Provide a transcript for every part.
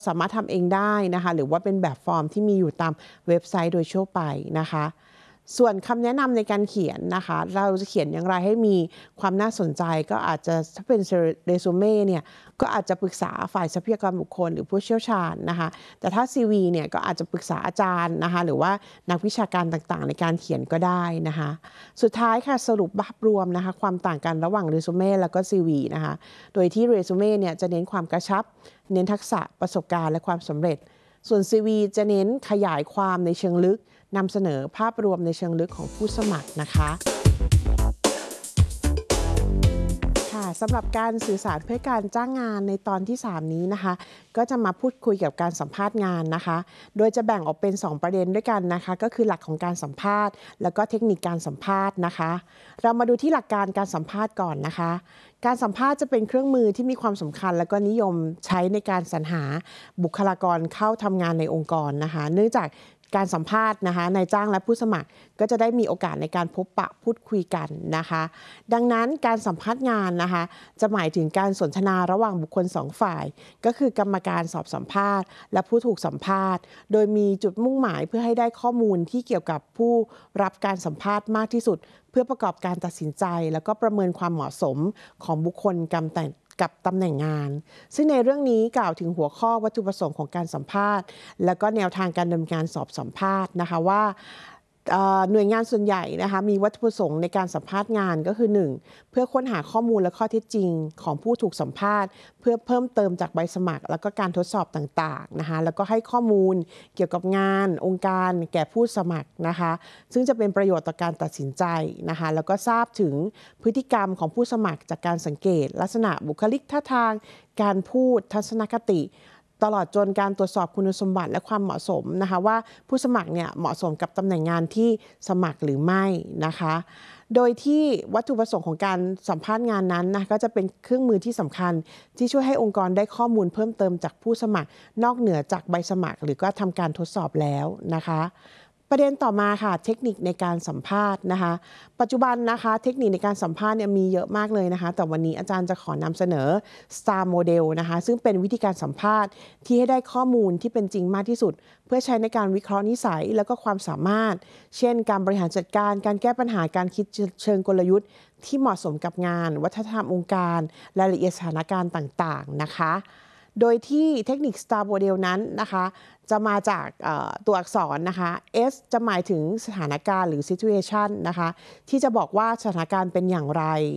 สามารถทำเองได้นะคะหรือว่าเป็นแบบฟอร์มที่มีอยู่ตามเว็บไซต์โดยทั่วไปนะคะส่วนคำแนะนำในการเขียนนะคะเราจะเขียนอย่างไรให้มีความน่าสนใจก็อาจจะถ้าเป็นเรซูเม่เนี่ยก็อาจจะปรึกษาฝ่ายทรัพยากรบุคคลหรือผู้เชี่ยวชาญนะคะแต่ถ้า CV เนี่ยก็อาจจะปรึกษาอาจารย์นะคะหรือว่านักวิชาการต่างๆในการเขียนก็ได้นะคะสุดท้ายค่ะสรุปภาพรวมนะคะความต่างกันระหว่างเรซูเม่แล้วก็ CV นะคะโดยที่เรซูเม่เนี่ยจะเน้นความกระชับเน้นทักษะประสบการณ์และความสำเร็จส่วน CV จะเน้นขยายความในเชิงลึกนำเสนอภาพรวมในเชิงลึกของผู้สมัครนะคะค่ะสำหรับการสื่อสารเพื่อการจ้างงานในตอนที่3นี้นะคะก็จะมาพูดคุยกับการสัมภาษณ์งานนะคะโดยจะแบ่งออกเป็น2ประเด็นด้วยกันนะคะก็คือหลักของการสัมภาษณ์แล้วก็เทคนิคการสัมภาษณ์นะคะเรามาดูที่หลักการการสัมภาษณ์ก่อนนะคะการสัมภาษณ์จะเป็นเครื่องมือที่มีความสำคัญและก็นิยมใช้ในการสรรหาบุคลากรเข้าทำงานในองค์กรนะคะเนื่องจากการสัมภาษณ์นะคะนายจ้างและผู้สมัครก็จะได้มีโอกาสในการพบปะพูดคุยกันนะคะดังนั้นการสัมภาษณ์งานนะคะจะหมายถึงการสนทนาระหว่างบุคคล2ฝ่ายก็คือกรรมการสอบสัมภาษณ์และผู้ถูกสัมภาษณ์โดยมีจุดมุ่งหมายเพื่อให้ได้ข้อมูลที่เกี่ยวกับผู้รับการสัมภาษณ์มากที่สุดเพื่อประกอบการตัดสินใจแล้วก็ประเมินความเหมาะสมของบุคคลกับตำแหน่งงานซึ่งในเรื่องนี้กล่าวถึงหัวข้อวัตถุประสงค์ของการสัมภาษณ์แล้วก็แนวทางการดำเนินการสอบสัมภาษณ์นะคะว่าหน่วยงานส่วนใหญ่นะคะมีวัตถุประสงค์ในการสัมภาษณ์งานก็คือ 1. เพื่อค้นหาข้อมูลและข้อเท็จจริงของผู้ถูกสัมภาษณ์เพื่อเพิ่มเติมจากใบสมัครแล้วก็การทดสอบต่างๆนะคะแล้วก็ให้ข้อมูลเกี่ยวกับงานองค์การแก่ผู้สมัครนะคะซึ่งจะเป็นประโยชน์ต่อการตัดสินใจนะคะแล้วก็ทราบถึงพฤติกรรมของผู้สมัครจากการสังเกตลักษณะบุคลิกท่าทางการพูดทัศนคติตลอดจนการตรวจสอบคุณสมบัติและความเหมาะสมนะคะว่าผู้สมัครเนี่ยเหมาะสมกับตำแหน่งงานที่สมัครหรือไม่นะคะโดยที่วัตถุประสงค์ของการสัมภาษณ์งานนั้นนะก็จะเป็นเครื่องมือที่สำคัญที่ช่วยให้องค์กรได้ข้อมูลเพิ่มเติมจากผู้สมัครนอกเหนือจากใบสมัครหรือก็ทำการทดสอบแล้วนะคะประเด็นต่อมาค่ะเทคนิคในการสัมภาษณ์นะคะปัจจุบันนะคะเทคนิคในการสัมภาษณ์เนี่ยมีเยอะมากเลยนะคะแต่วันนี้อาจารย์จะขอนำเสนอ STAR Model นะคะซึ่งเป็นวิธีการสัมภาษณ์ที่ให้ได้ข้อมูลที่เป็นจริงมากที่สุดเพื่อใช้ในการวิเคราะห์นิสัยแล้วก็ความสามารถเช่นการบริหารจัดการการแก้ปัญหาการคิดเชิงกลยุทธ์ที่เหมาะสมกับงานวัฒนธรรมองค์การรายละเอียดสถานการณ์ต่างๆนะคะโดยที่เทคนิค STAR Model นั้นนะคะจะมาจากตัวอักษรนะคะ S จะหมายถึงสถานการณ์หรือ situation นะคะที่จะบอกว่าสถานการณ์เป็นอย่างไร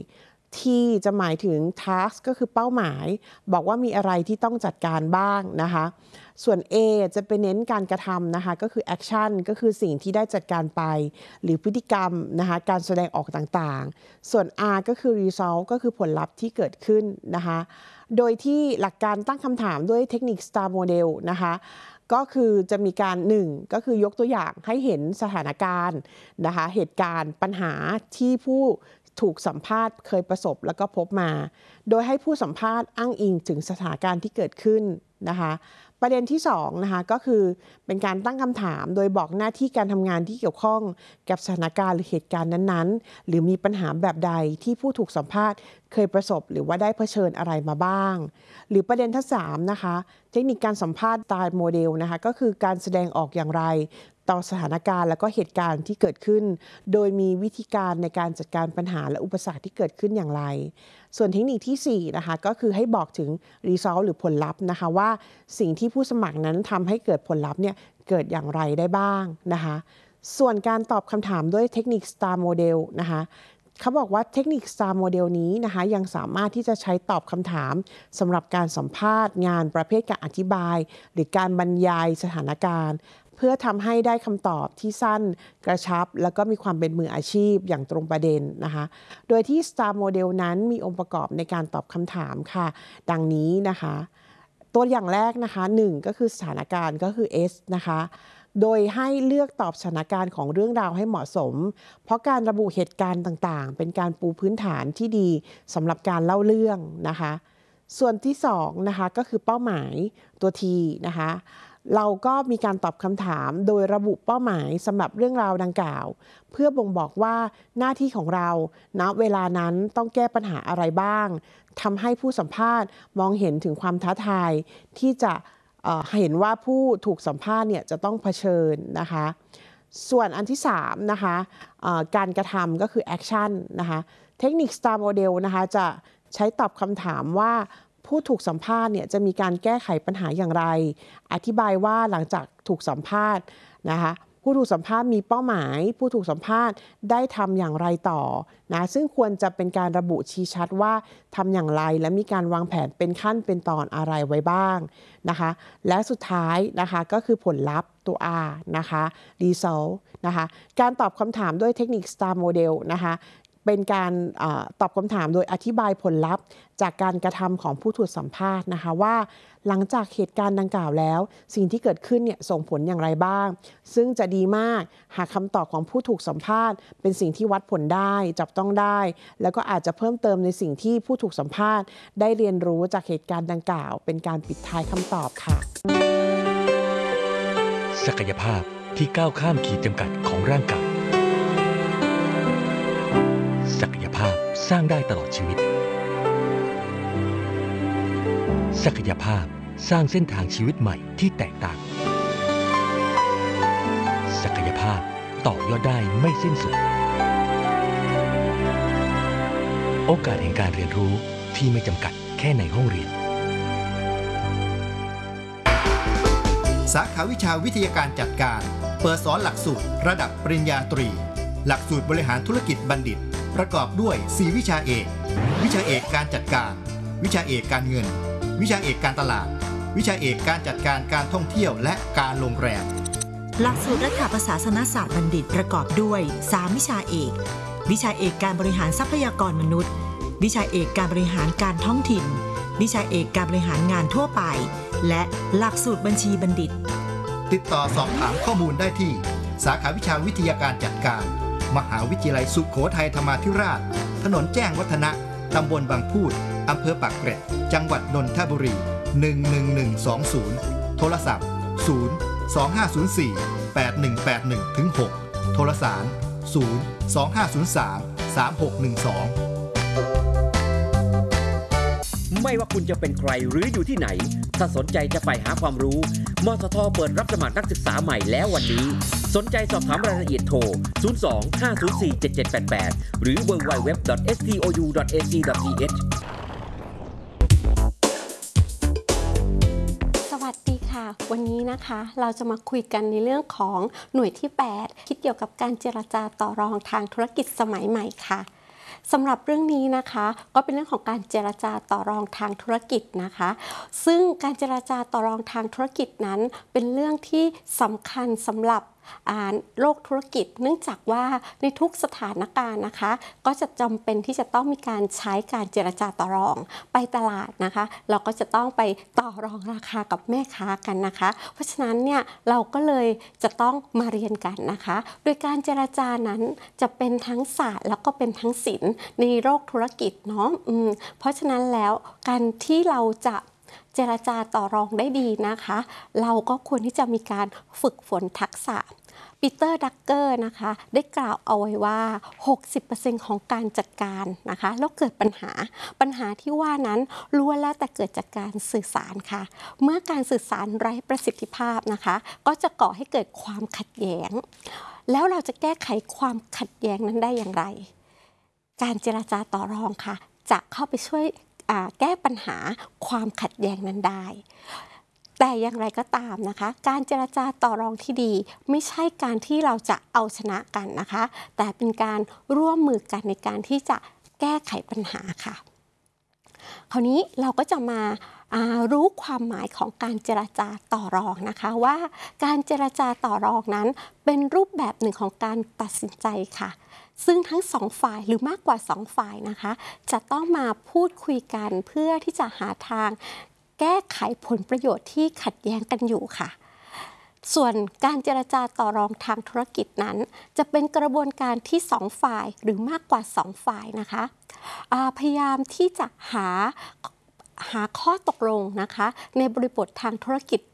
T จะหมายถึง task ก็คือเป้าหมายบอกว่ามีอะไรที่ต้องจัดการบ้างนะคะส่วน A จะเป็นเน้นการกระทำนะคะก็คือ action ก็คือสิ่งที่ได้จัดการไปหรือพฤติกรรมนะคะการแสดงออกต่างๆส่วน R ก็คือ result ก็คือผลลัพธ์ที่เกิดขึ้นนะคะโดยที่หลักการตั้งคำถามด้วยเทคนิค STAR Model นะคะก็คือจะมีการ1ก็คือยกตัวอย่างให้เห็นสถานการณ์นะคะเหตุการณ์ปัญหาที่ผู้ถูกสัมภาษณ์เคยประสบแล้วก็พบมาโดยให้ผู้สัมภาษณ์อ้างอิงถึงสถานการณ์ที่เกิดขึ้นนะคะประเด็นที่2นะคะก็คือเป็นการตั้งคำถามโดยบอกหน้าที่การทำงานที่เกี่ยวข้องกับสถานการณ์หรือเหตุการณ์นั้นๆหรือมีปัญหาแบบใดที่ผู้ถูกสัมภาษณ์เคยประสบหรือว่าได้เผชิญอะไรมาบ้างหรือประเด็นที่3นะคะเทคนิคการสัมภาษณ์ตามโมเดลนะคะก็คือการแสดงออกอย่างไรต่อสถานการณ์และก็เหตุการณ์ที่เกิดขึ้นโดยมีวิธีการในการจัดการปัญหาและอุปสรรคที่เกิดขึ้นอย่างไรส่วนเทคนิคที่4นะคะก็คือให้บอกถึง result หรือผลลัพธ์นะคะว่าสิ่งที่ผู้สมัครนั้นทำให้เกิดผลลัพธ์เนี่ยเกิดอย่างไรได้บ้างนะคะส่วนการตอบคำถามด้วยเทคนิค STAR Model นะคะเขาบอกว่าเทคนิค STAR Model นี้นะคะยังสามารถที่จะใช้ตอบคำถามสำหรับการสัมภาษณ์งานประเภทการอธิบายหรือการบรรยายสถานการณ์เพื่อทำให้ได้คำตอบที่สั้นกระชับแล้วก็มีความเป็นมืออาชีพอย่างตรงประเด็นนะคะโดยที่ STAR Model นั้นมีองค์ประกอบในการตอบคำถามค่ะดังนี้นะคะตัวอย่างแรกนะคะ1ก็คือสถานการณ์ก็คือ S นะคะโดยให้เลือกตอบสถานการณ์ของเรื่องราวให้เหมาะสมเพราะการระบุเหตุการณ์ต่างๆเป็นการปูพื้นฐานที่ดีสำหรับการเล่าเรื่องนะคะส่วนที่2นะคะก็คือเป้าหมายตัว T นะคะเราก็มีการตอบคำถามโดยระบุเป้าหมายสำหรับเรื่องราวดังกล่าวเพื่อบ่งบอกว่าหน้าที่ของเราณเวลานั้นต้องแก้ปัญหาอะไรบ้างทำให้ผู้สัมภาษณ์มองเห็นถึงความท้าทายที่จะเห็นว่าผู้ถูกสัมภาษณ์เนี่ยจะต้องเผชิญนะคะส่วนอันที่3นะคะการกระทำก็คือ action นะคะเทคนิค STAR Model นะคะจะใช้ตอบคำถามว่าผู้ถูกสัมภาษณ์เนี่ยจะมีการแก้ไขปัญหาอย่างไรอธิบายว่าหลังจากถูกสัมภาษณ์นะคะผู้ถูกสัมภาษณ์มีเป้าหมายผู้ถูกสัมภาษณ์ได้ทำอย่างไรต่อนะซึ่งควรจะเป็นการระบุชี้ชัดว่าทำอย่างไรและมีการวางแผนเป็นขั้นเป็นตอนอะไรไว้บ้างนะคะและสุดท้ายนะคะก็คือผลลัพธ์ตัว R นะคะ result นะคะการตอบคำถามด้วยเทคนิค STAR Model นะคะเป็นการตอบคำถามโดยอธิบายผลลัพธ์จากการกระทำของผู้ถูกสัมภาษณ์นะคะว่าหลังจากเหตุการณ์ดังกล่าวแล้วสิ่งที่เกิดขึ้นเนี่ยส่งผลอย่างไรบ้างซึ่งจะดีมากหากคำตอบของผู้ถูกสัมภาษณ์เป็นสิ่งที่วัดผลได้จับต้องได้แล้วก็อาจจะเพิ่มเติมในสิ่งที่ผู้ถูกสัมภาษณ์ได้เรียนรู้จากเหตุการณ์ดังกล่าวเป็นการปิดท้ายคำตอบค่ะศักยภาพที่ก้าวข้ามขีดจำกัดของร่างกายศักยภาพสร้างได้ตลอดชีวิตศักยภาพสร้างเส้นทางชีวิตใหม่ที่แตกต่างศักยภาพต่อยอดได้ไม่สิ้นสุดโอกาสแห่งการเรียนรู้ที่ไม่จำกัดแค่ในห้องเรียนสาขาวิชาวิทยาการจัดการเปิดสอนหลักสูตรระดับปริญญาตรีหลักสูตรบริหารธุรกิจบัณฑิตประกอบด้วย4วิชาเอกวิชาเอกการจัดการวิชาเอกการเงินวิชาเอกการตลาดวิชาเอกการจัดการการท่องเที่ยวและการโรงแรมหลักสูตรรัฐประศาสนศาสตร์บัณฑิตประกอบด้วย3วิชาเอกวิชาเอกการบริหารทรัพยากรมนุษย์วิชาเอกการบริหารการท้องถิ่นวิชาเอกการบริหารงานทั่วไปและหลักสูตรบัญชีบัณฑิตติดต่อสอบถามข้อมูลได้ที่สาขาวิชาวิทยาการจัดการมหาวิทยาลัยสุโขทัยธรรมาธิราชถนนแจ้งวัฒนะตำบลบางพูดอำเภอปากเกร็ดจังหวัดนนทบุรี11120โทรศัพท์025048181-6โทรสาร025033612 ไม่ว่าคุณจะเป็นใครหรืออยู่ที่ไหนถ้าสนใจจะไปหาความรู้มสท.เปิดรับสมัครนักศึกษาใหม่แล้ววันนี้สนใจสอบถามรายละเอียดโทร 02-504-7788 หรือ www.stou.ac.th สวัสดีค่ะวันนี้นะคะเราจะมาคุยกันในเรื่องของหน่วยที่ 8 คิดเกี่ยวกับการเจรจาต่อรองทางธุรกิจสมัยใหม่ค่ะสำหรับเรื่องนี้นะคะก็เป็นเรื่องของการเจรจาต่อรองทางธุรกิจนะคะซึ่งการเจรจาต่อรองทางธุรกิจนั้นเป็นเรื่องที่สำคัญสำหรับโลกธุรกิจเนื่องจากว่าในทุกสถานการณ์นะคะก็จะจำเป็นที่จะต้องมีการใช้การเจรจาต่อรองไปตลาดนะคะเราก็จะต้องไปต่อรองราคากับแม่ค้ากันนะคะเพราะฉะนั้นเนี่ยเราก็เลยจะต้องมาเรียนกันนะคะโดยการเจรจานั้นจะเป็นทั้งศาสตร์แล้วก็เป็นทั้งศิลป์ในโลกธุรกิจเนาะเพราะฉะนั้นแล้วการที่เราจะเจรจาต่อรองได้ดีนะคะเราก็ควรที่จะมีการฝึกฝนทักษะปีเตอร์ดักเกอร์นะคะได้กล่าวเอาไว้ว่า 60% ของการจัดการนะคะแล้วเกิดปัญหาที่ว่านั้นล้วนแล้วแต่เกิดจากการสื่อสารค่ะเมื่อการสื่อสารไร้ประสิทธิภาพนะคะก็จะก่อให้เกิดความขัดแย้งแล้วเราจะแก้ไขความขัดแย้งนั้นได้อย่างไรการเจรจาต่อรองค่ะจะเข้าไปช่วยแก้ปัญหาความขัดแย้งนั้นได้แต่อย่างไรก็ตามนะคะการเจรจาต่อรองที่ดีไม่ใช่การที่เราจะเอาชนะกันนะคะแต่เป็นการร่วมมือกันในการที่จะแก้ไขปัญหาค่ะคราวนี้เราก็จะมารู้ความหมายของการเจรจาต่อรองนะคะว่าการเจรจาต่อรองนั้นเป็นรูปแบบหนึ่งของการตัดสินใจค่ะซึ่งทั้งสองฝ่ายหรือมากกว่า2ฝ่ายนะคะจะต้องมาพูดคุยกันเพื่อที่จะหาทางแก้ไขผลประโยชน์ที่ขัดแย้งกันอยู่ค่ะส่วนการเจรจาต่อรองทางธุรกิจนั้นจะเป็นกระบวนการที่2ฝ่ายหรือมากกว่า2ฝ่ายนะคะพยายามที่จะหาข้อตกลงนะคะในบริบททางธุรกิจ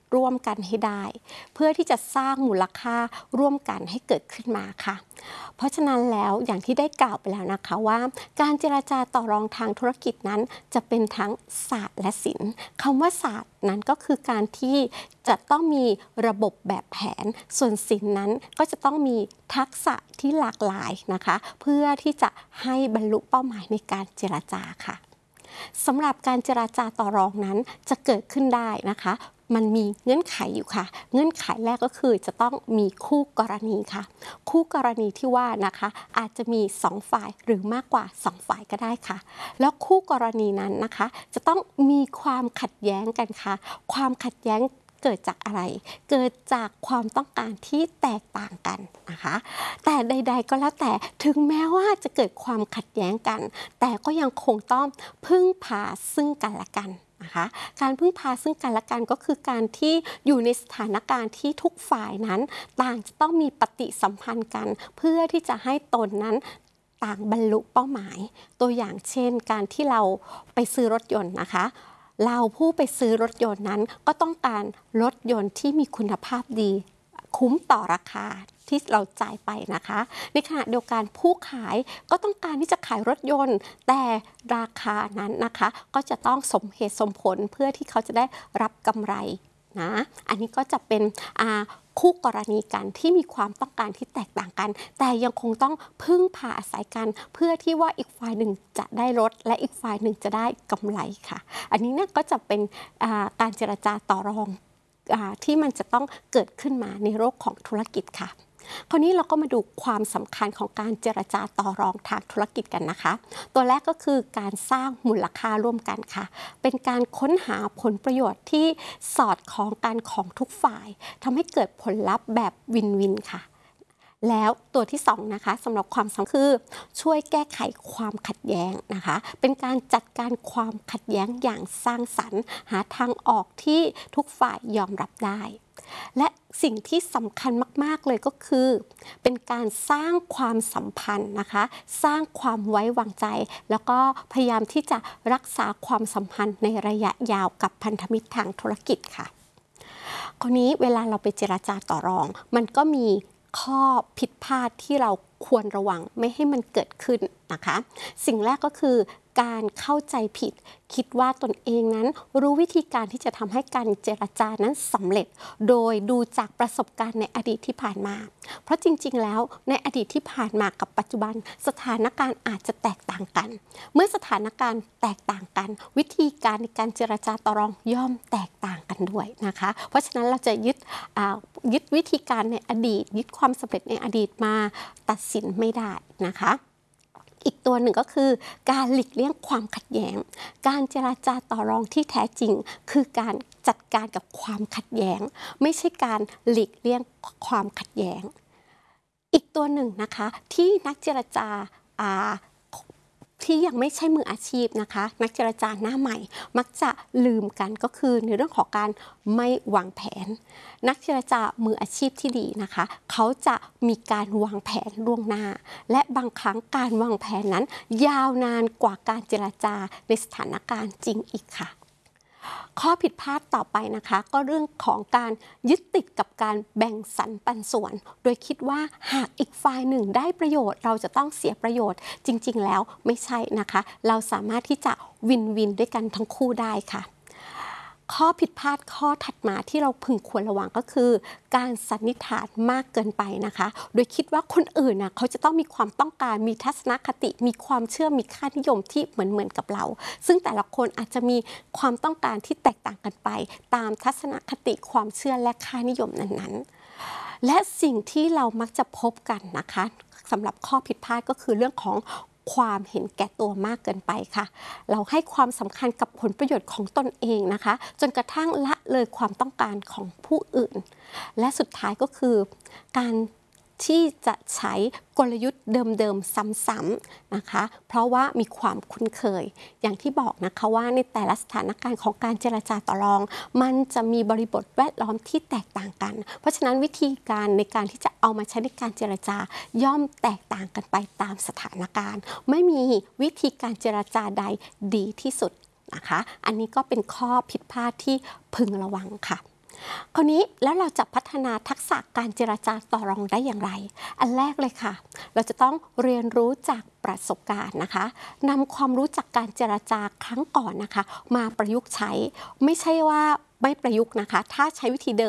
ร่วมกันให้ได้เพื่อที่จะสร้างมูลค่าร่วมกันให้เกิดขึ้นมาค่ะเพราะฉะนั้นแล้วอย่างที่ได้กล่าวไปแล้วนะคะว่าการเจรจาต่อรองทางธุรกิจนั้นจะเป็นทั้งศาสตร์และศิลป์คำว่าศาสตร์นั้นก็คือการที่จะต้องมีระบบแบบแผนส่วนศิลป์นั้นก็จะต้องมีทักษะที่หลากหลายนะคะเพื่อที่จะให้บรรลุเป้าหมายในการเจรจาค่ะสำหรับการเจรจาต่อรองนั้นจะเกิดขึ้นได้นะคะมันมีเงื่อนไขอยู่ค่ะเงื่อนไขแรกก็คือจะต้องมีคู่กรณีค่ะคู่กรณีที่ว่านะคะอาจจะมี2ฝ่ายหรือมากกว่า2ฝ่ายก็ได้ค่ะแล้วคู่กรณีนั้นนะคะจะต้องมีความขัดแย้งกันค่ะความขัดแย้งเกิดจากอะไรเกิดจากความต้องการที่แตกต่างกันนะคะแต่ใดๆก็แล้วแต่ถึงแม้ว่าจะเกิดความขัดแย้งกันแต่ก็ยังคงต้องพึ่งพาซึ่งกันและกันนะคะการพึ่งพาซึ่งกันและกันก็คือการที่อยู่ในสถานการณ์ที่ทุกฝ่ายนั้นต่างจะต้องมีปฏิสัมพันธ์กันเพื่อที่จะให้ตนนั้นต่างบรรลุเป้าหมายตัวอย่างเช่นการที่เราไปซื้อรถยนต์นะคะเราผู้ไปซื้อรถยนต์นั้นก็ต้องการรถยนต์ที่มีคุณภาพดีคุ้มต่อราคาที่เราจ่ายไปนะคะในขณะเดียวกันผู้ขายก็ต้องการที่จะขายรถยนต์แต่ราคานั้นนะคะก็จะต้องสมเหตุสมผลเพื่อที่เขาจะได้รับกำไรนะอันนี้ก็จะเป็นคู่กรณีกันที่มีความต้องการที่แตกต่างกันแต่ยังคงต้องพึ่งพาอาศัยกันเพื่อที่ว่าอีกฝ่ายหนึ่งจะได้รถและอีกฝ่ายหนึ่งจะได้กำไรค่ะอันนี้เนี่ยก็จะเป็นการเจรจาต่อรองที่มันจะต้องเกิดขึ้นมาในโลกของธุรกิจค่ะคราวนี้เราก็มาดูความสำคัญของการเจรจาต่อรองทางธุรกิจกันนะคะตัวแรกก็คือการสร้างมูลค่าร่วมกันค่ะเป็นการค้นหาผลประโยชน์ที่สอดคล้องกันของทุกฝ่ายทำให้เกิดผลลัพธ์แบบวินวินค่ะแล้วตัวที่2นะคะสำหรับความสำคัญคือช่วยแก้ไขความขัดแย้งนะคะเป็นการจัดการความขัดแย้งอย่างสร้างสรรค์หาทางออกที่ทุกฝ่ายยอมรับได้และสิ่งที่สำคัญมากๆเลยก็คือเป็นการสร้างความสัมพันธ์นะคะสร้างความไว้วางใจแล้วก็พยายามที่จะรักษาความสัมพันธ์ในระยะยาวกับพันธมิตรทางธุรกิจค่ะคราวนี้เวลาเราไปเจรจาต่อรองมันก็มีข้อผิดพลาดที่เราควรระวังไม่ให้มันเกิดขึ้นนะคะสิ่งแรกก็คือการเข้าใจผิดคิดว่าตนเองนั้นรู้วิธีการที่จะทำให้การเจรจานั้นสำเร็จโดยดูจากประสบการณ์ในอดีตที่ผ่านมาเพราะจริงๆแล้วในอดีตที่ผ่านมากับปัจจุบันสถานการณ์อาจจะแตกต่างกันเมื่อสถานการณ์แตกต่างกันวิธีการในการเจรจาต่อรองย่อมแตกต่างกันด้วยนะคะเพราะฉะนั้นเราจะยึดวิธีการในอดีตยึดความสำเร็จในอดีตมาตัดสินไม่ได้นะคะอีกตัวหนึ่งก็คือการหลีกเลี่ยงความขัดแย้งการเจรจาต่อรองที่แท้จริงคือการจัดการกับความขัดแย้งไม่ใช่การหลีกเลี่ยงความขัดแย้งอีกตัวหนึ่งนะคะที่นักเจรจาที่ยังไม่ใช่มืออาชีพนะคะนักเจรจาหน้าใหม่มักจะลืมกันก็คือในเรื่องของการไม่วางแผนนักเจรจามืออาชีพที่ดีนะคะเขาจะมีการวางแผนล่วงหน้าและบางครั้งการวางแผนนั้นยาวนานกว่าการเจรจาในสถานการณ์จริงอีกค่ะข้อผิดพลาดต่อไปนะคะก็เรื่องของการยึดติดกับการแบ่งสรรปันส่วนโดยคิดว่าหากอีกฝ่ายหนึ่งได้ประโยชน์เราจะต้องเสียประโยชน์จริงๆแล้วไม่ใช่นะคะเราสามารถที่จะวินวินด้วยกันทั้งคู่ได้ค่ะข้อผิดพลาดข้อถัดมาที่เราพึงควรระวังก็คือการสันนิษฐานมากเกินไปนะคะโดยคิดว่าคนอื่นนะเขาจะต้องมีความต้องการมีทัศนคติมีความเชื่อมีค่านิยมที่เหมือนกับเราซึ่งแต่ละคนอาจจะมีความต้องการที่แตกต่างกันไปตามทัศนคติความเชื่อและค่านิยมนั้นๆและสิ่งที่เรามักจะพบกันนะคะสำหรับข้อผิดพลาดก็คือเรื่องของความเห็นแก่ตัวมากเกินไปค่ะเราให้ความสำคัญกับผลประโยชน์ของตนเองนะคะจนกระทั่งละเลยความต้องการของผู้อื่นและสุดท้ายก็คือการที่จะใช้กลยุทธ์เดิมๆซ้ำๆนะคะเพราะว่ามีความคุ้นเคยอย่างที่บอกนะคะว่าในแต่ละสถานการณ์ของการเจรจาต่อรองมันจะมีบริบทแวดล้อมที่แตกต่างกันเพราะฉะนั้นวิธีการในการที่จะเอามาใช้ในการเจรจาย่อมแตกต่างกันไปตามสถานการณ์ไม่มีวิธีการเจรจาใดดีที่สุดนะคะอันนี้ก็เป็นข้อผิดพลาดที่พึงระวังค่ะคราวนี้แล้วเราจะพัฒนาทักษะการเจรจาต่อรองได้อย่างไร อันแรกเลยค่ะเราจะต้องเรียนรู้จากประสบการณ์นะคะนำความรู้จากการเจรจาครั้งก่อนนะคะมาประยุกต์ใช้ไม่ใช่ว่าไม่ประยุกต์นะคะถ้าใช้วิธีเดิม